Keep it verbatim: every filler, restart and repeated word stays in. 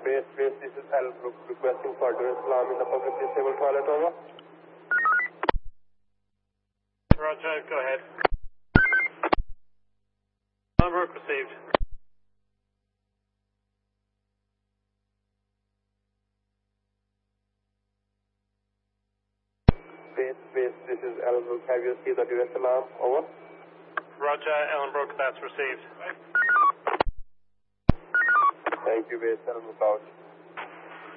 Base, base, this is Elbrook requesting for Dar es Salaam in the public disabled toilet, over. Roger, go ahead. Elbrook received. Base, base, this is Elbrook. Have you seen the Dar es Salaam, over? Roger, Ellenbrook, that's received. Thank you, base, Elbrook out.